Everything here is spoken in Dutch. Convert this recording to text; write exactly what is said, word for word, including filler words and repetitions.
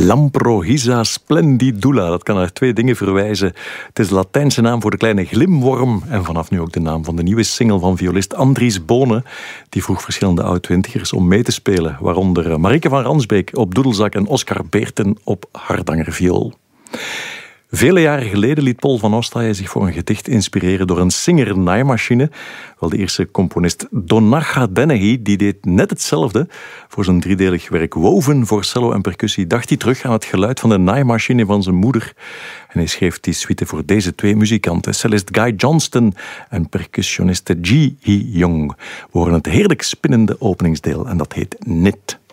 Lamprohisa splendidula, dat kan naar twee dingen verwijzen. Het is de Latijnse naam voor de kleine glimworm en vanaf nu ook de naam van de nieuwe single van violist Andries Bone. Die vroeg verschillende oud-twintigers om mee te spelen, waaronder Marieke van Ransbeek op doedelzak en Oscar Beerten op hardangerviool. Vele jaren geleden liet Paul van Ostaaien zich voor een gedicht inspireren door een Singer-naaimachine. Wel, de eerste componist Donnacha Dennehy die deed net hetzelfde. Voor zijn driedelig werk Woven voor cello en percussie dacht hij terug aan het geluid van de naaimachine van zijn moeder. En hij schreef die suite voor deze twee muzikanten, cellist Guy Johnston en percussioniste Ji Hee Young. We horen het heerlijk spinnende openingsdeel en dat heet Knit.